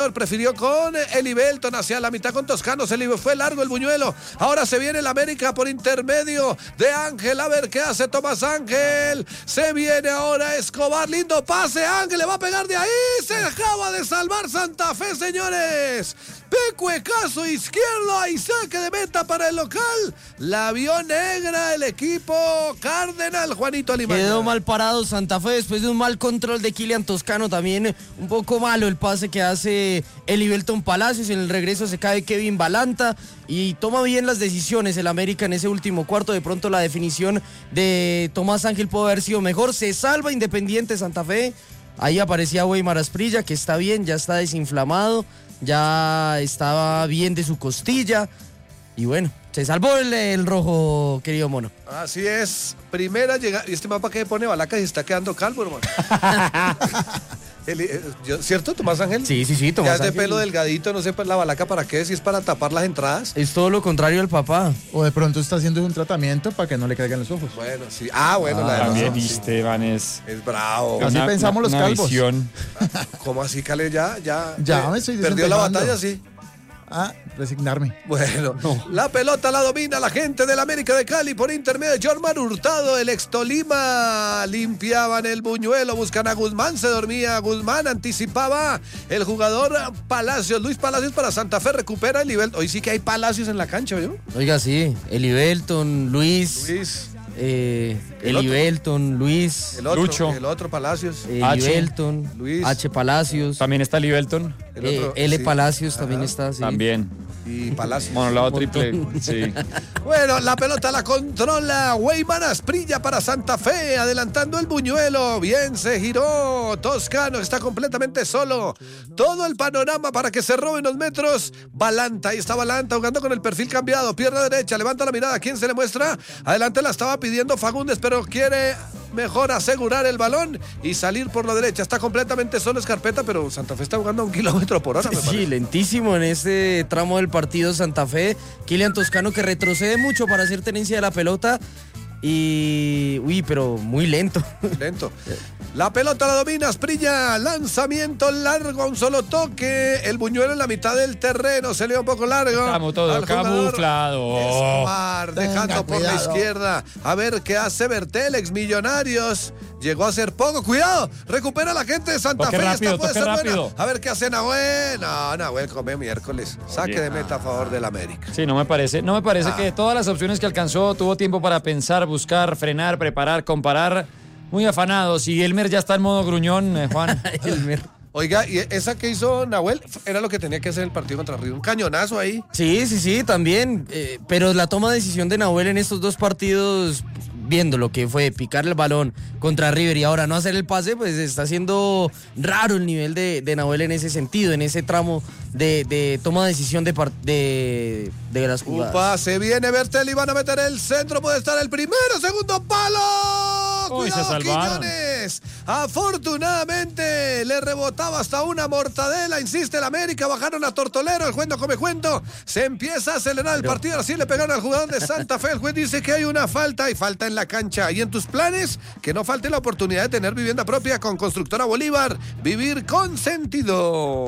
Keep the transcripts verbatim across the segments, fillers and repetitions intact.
Prefirió con Eli Belton hacia la mitad con Toscano, se le fue largo el buñuelo. Ahora se viene el América por intermedio de Ángel, a ver qué hace Tomás Ángel. Se viene ahora Escobar, lindo pase, Ángel le va a pegar de ahí, se acaba de salvar Santa Fe, señores. Pecuecazo izquierdo, ahí saque de meta para el local. La vio negra el equipo Cardenal, Juanito Alimaña. Quedó mal parado Santa Fe después de un mal control de Kylian Toscano, también un poco malo el pase que hace Eli Belton Palacios. En el regreso se cae Kevin Balanta y toma bien las decisiones el América en ese último cuarto. De pronto la definición de Tomás Ángel puede haber sido mejor. Se salva Independiente Santa Fe. Ahí aparecía Weimar Asprilla, que está bien, ya está desinflamado, ya estaba bien de su costilla. Y bueno, se salvó el, el rojo, querido mono. Así es, primera llegada. ¿Y este mapa que pone Balaca y está quedando calvo, hermano? El, eh, yo, ¿Cierto, Tomás Ángel? Sí, sí, sí, Tomás Ya es de Ángel. pelo delgadito, no sé la Balaca para qué, si es para tapar las entradas. Es todo lo contrario al papá. O de pronto está haciendo un tratamiento para que no le caigan los ojos. Bueno, sí. Ah, bueno, Ah, la de También los ojos, viste, Iván, es... sí. Es bravo. Así una- pensamos una- los una calvos. visión. ¿Cómo así, Cale? Ya, ya. Ya eh, me estoy Perdió la desempejando. batalla, sí. Ah, resignarme. Bueno, la pelota la domina la gente del América de Cali por intermedio de Jorman Hurtado, el ex Tolima. Limpiaban el buñuelo, buscan a Guzmán, se dormía Guzmán, anticipaba el jugador Palacios, Luis Palacios para Santa Fe, recupera el nivel. Hoy sí que hay Palacios en la cancha, ¿vio? Oiga, sí, Eli Belton, Luis, Luis, eh, El Eli otro. Belton, Luis, el otro, Lucho. el otro Palacios. Eli H. Belton, Luis. H. Palacios, También está Libelton. El eh, otro, L. sí. Palacios Ajá. también está, sí. También. Y Palacios. Monolado triple. Sí. Bueno, la pelota la controla Weimar Asprilla para Santa Fe, adelantando el buñuelo. Bien, se giró Toscano, está completamente solo. Todo el panorama para que se robe unos metros. Balanta, ahí está Balanta jugando con el perfil cambiado. Pierna derecha, levanta la mirada. ¿Quién se le muestra? Adelante la estaba pidiendo Fagundes, pero quiere mejor asegurar el balón y salir por la derecha. Está completamente solo Escarpeta, pero Santa Fe está jugando a un kilómetro por hora, me Sí, parece. lentísimo en este tramo del partido Santa Fe. Kylian Toscano que retrocede mucho para hacer tenencia de la pelota. Y... Uy, pero muy lento. Lento. La pelota la domina Asprilla. Lanzamiento largo a un solo toque. El buñuelo en la mitad del terreno. Se le va un poco largo. Estamos todo al jugador camuflado. Escobar, Tenga dejando por la cuidado. izquierda. A ver qué hace Bertel, ex Millonarios. Llegó a ser poco. Cuidado. Recupera la gente de Santa Toque Fe. rápido, Esta puede toque ser rápido. buena. A ver qué hace Nahuel. No, Nahuel come miércoles. Saque Oye. de meta a favor del América. Sí, no me parece. No me parece Ah. que todas las opciones que alcanzó tuvo tiempo para pensar, buscar, frenar, preparar, comparar. Muy afanados. Y Elmer ya está en modo gruñón, eh, Juan. Elmer. Oiga, y esa que hizo Nahuel era lo que tenía que hacer el partido contra Río. Un cañonazo ahí. Sí, sí, sí, también. eh, pero la toma de decisión de Nahuel en estos dos partidos, viendo lo que fue picar el balón contra River y ahora no hacer el pase, pues está siendo raro el nivel de, de Nahuel en ese sentido, en ese tramo de, de toma de decisión de, par- de, de las jugadas. Upa, se viene Bertel y van a meter el centro. Puede estar el primero, segundo palo. Uy, se Cuidado, salvaron. Quiñones. Afortunadamente le rebotaba hasta una mortadela. Insiste el América. Bajaron a Tortolero. El juez no come cuento. Se empieza a acelerar el partido. Así le pegaron al jugador de Santa Fe. El juez dice que hay una falta y falta en la cancha. Y en tus planes, que no falte la oportunidad de tener vivienda propia con Constructora Bolívar. Vivir con sentido.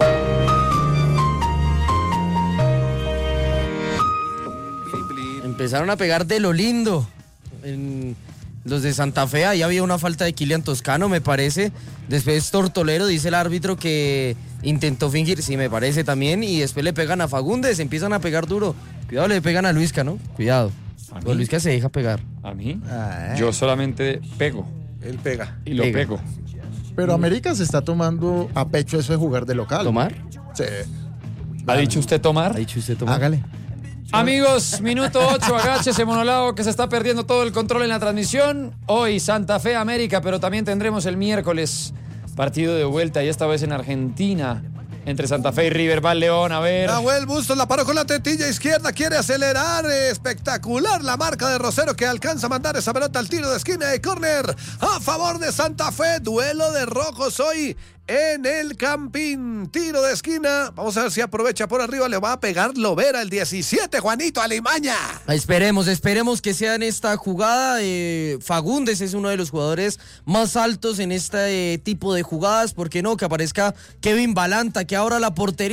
Empezaron a pegar de lo lindo. En los de Santa Fe, ahí había una falta de Kylian Toscano, me parece. Después Tortolero, dice el árbitro que intentó fingir, sí, me parece también. Y después le pegan a Fagundes, empiezan a pegar duro. Cuidado, le pegan a Luisca, ¿no? Cuidado. ¿A mí? Pues Luisca se deja pegar. ¿A mí? Ah, Yo solamente pego. Él pega. Y lo Pega. pego. Pero América se está tomando a pecho eso de jugar de local. ¿Tomar? Sí. ¿Ha dicho usted tomar? Ha dicho usted tomar. Hágale. Amigos, minuto ocho, agáchese Monolao, que se está perdiendo todo el control en la transmisión. Hoy Santa Fe América, pero también tendremos el miércoles partido de vuelta y esta vez en Argentina. Entre Santa Fe y River va el León, a ver. Nahuel Bustos la paró con la tetilla izquierda, quiere acelerar, espectacular la marca de Rosero que alcanza a mandar esa pelota al tiro de esquina de córner a favor de Santa Fe, duelo de rojos hoy en el Campín. Tiro de esquina. Vamos a ver si aprovecha por arriba. Le va a pegar Lovera el diecisiete, Juanito Alimaña. Esperemos, esperemos que sea en esta jugada. Eh, Fagundes es uno de los jugadores más altos en este eh, tipo de jugadas. ¿Por qué no? Que aparezca Kevin Balanta, que ahora la portería